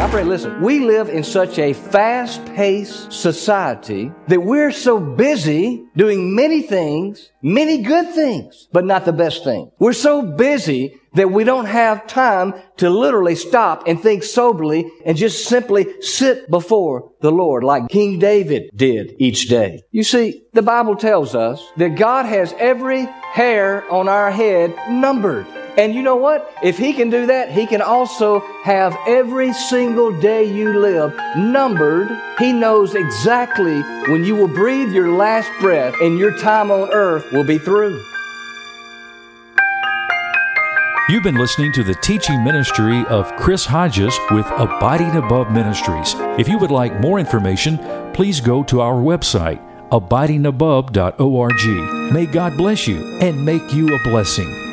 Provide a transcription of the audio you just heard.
friend, listen, we live in such a fast-paced society that we're so busy doing many things, many good things, but not the best thing. We're so busy that we don't have time to literally stop and think soberly and just simply sit before the Lord like King David did each day. You see, the Bible tells us that God has every hair on our head numbered. And you know what? If He can do that, He can also have every single day you live numbered. He knows exactly when you will breathe your last breath and your time on earth will be through. You've been listening to the teaching ministry of Chris Hodges with Abiding Above Ministries. If you would like more information, please go to our website, abidingabove.org. May God bless you and make you a blessing.